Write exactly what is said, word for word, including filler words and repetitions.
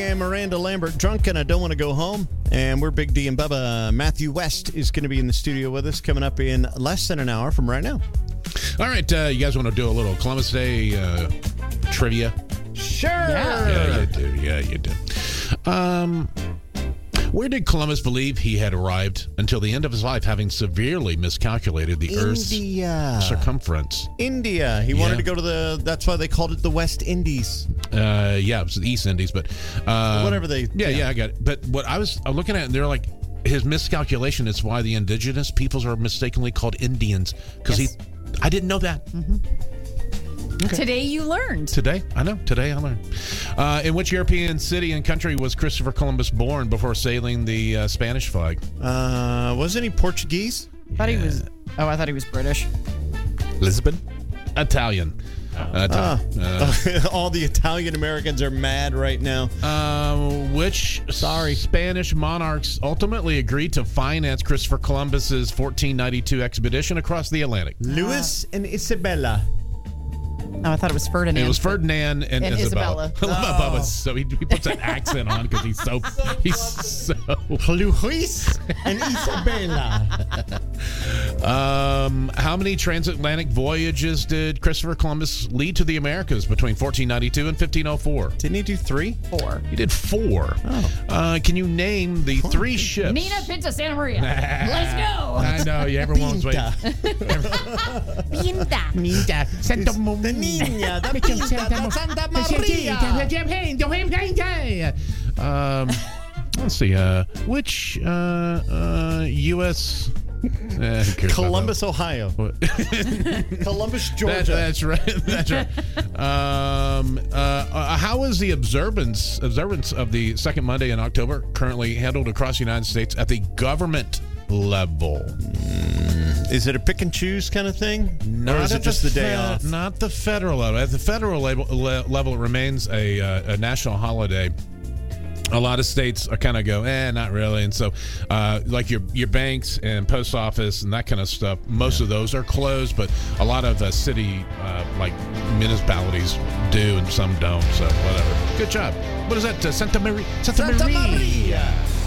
am Miranda Lambert, drunk and I don't want to go home. And we're Big D and Bubba. Matthew West is going to be in the studio with us coming up in less than an hour from right now. All right, uh, you guys want to do a little Columbus Day uh, trivia? Sure. Yeah. yeah, you do. Yeah, you do. Um, where did Columbus believe he had arrived until the end of his life, having severely miscalculated the India. Earth's circumference? India. He Yeah. wanted to go to the, that's why they called it the West Indies. Uh, yeah, it was the East Indies, but uh, Whatever they... Yeah, yeah, yeah, I got it. But what I was I'm looking at, and they're like, his miscalculation is why the indigenous peoples are mistakenly called Indians, because Yes. he, I didn't know that. Mm-hmm. Okay. Today you learned. Today, I know. Today I learned. Uh, in which European city and country was Christopher Columbus born before sailing the uh, Spanish flag? Uh, wasn't he Portuguese? I thought he was. Oh, I thought he was British. Lisbon? Italian. Uh, Ah. uh, All the Italian Americans are mad right now. uh, which sorry Spanish monarchs ultimately agreed to finance Christopher Columbus's fourteen ninety-two expedition across the Atlantic? Louis and Isabella. Oh, I thought it was Ferdinand. It was Ferdinand and, And Isabella. Isabella. I love Bubba. So he, he puts an accent on because he's so he's so. Louis and Isabella. Um, how many transatlantic voyages did Christopher Columbus lead to the Americas between fourteen ninety-two and fifteen oh four? Didn't he do three? Four. He did four. Oh. Uh, can you name the three ships? Nina, Pinta, Santa Maria. Let's go. I know. Yeah, everyone's waiting. Pinta. Pinta. Santa The Nina, the Pinta, the Santa Maria. Um, let's see. Uh, which uh, uh, U S Eh, who cares about Columbus, Ohio. that? Columbus, That- Georgia. that's right. That's right. Um, uh, uh, how is the observance observance of the second Monday in October currently handled across the United States at the government level? Is it a pick and choose kind of thing? or is at it just the day fe- off? Not the federal level. At the federal level, le- level it remains a, uh, a national holiday. A lot of states are kind of go, eh, not really. And so, uh, like your your banks and post office and that kind of stuff, most of those are closed, but a lot of uh, city, uh, like municipalities do and some don't. So, whatever. Good job. What is that? Uh, Santa Maria? Santa, Santa Maria. Maria.